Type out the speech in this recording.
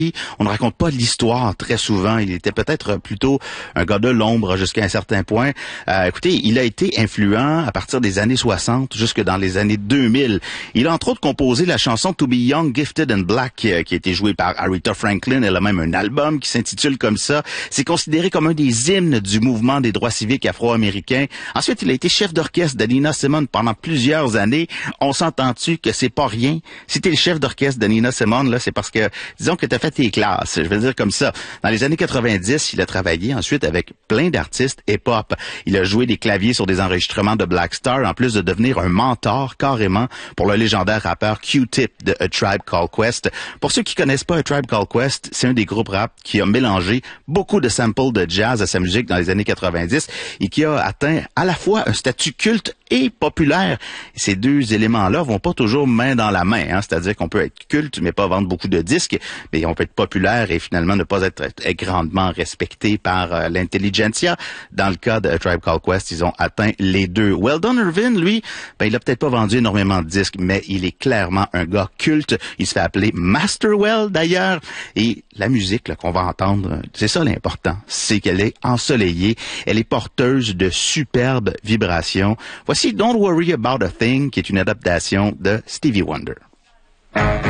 On ne raconte pas l'histoire très souvent. Il était peut-être plutôt un gars de l'ombre jusqu'à un certain point. Écoutez, il a été influent à partir des années 60 jusque dans les années 2000. Il a entre autres composé la chanson To Be Young, Gifted and Black qui a été jouée par Aretha Franklin. Elle a même un album qui s'intitule comme ça. C'est considéré comme un des hymnes du mouvement des droits civiques afro-américains. Ensuite, il a été chef d'orchestre de Nina Simone pendant plusieurs années. On s'entend-tu que c'est pas rien? Si t'es le chef d'orchestre de Nina Simone, là, c'est parce que, disons que t'as fait tes classes, je vais le dire comme ça. Dans les années 90, il a travaillé ensuite avec plein d'artistes hip-hop. Il a joué des claviers sur des enregistrements de Black Star, en plus de devenir un mentor carrément pour le légendaire rappeur Q-Tip de A Tribe Called Quest. Pour ceux qui connaissent pas A Tribe Called Quest, c'est un des groupes rap qui a mélangé beaucoup de samples de jazz à sa musique dans les années 90 et qui a atteint à la fois un statut culte et populaire. Ces deux éléments-là vont pas toujours main dans la main, hein? C'est-à-dire qu'on peut être culte mais pas vendre beaucoup de disques, mais on peut être populaire et finalement ne pas être grandement respecté par l'intelligentsia. Dans le cas de A Tribe Called Quest, ils ont atteint les deux. Weldon Irvin, lui, il a peut-être pas vendu énormément de disques, mais il est clairement un gars culte. Il se fait appeler Masterwell d'ailleurs. Et la musique là, qu'on va entendre, c'est ça l'important, c'est qu'elle est ensoleillée, elle est porteuse de superbes vibrations. Voici Don't Worry About a Thing, qui est une adaptation de Stevie Wonder.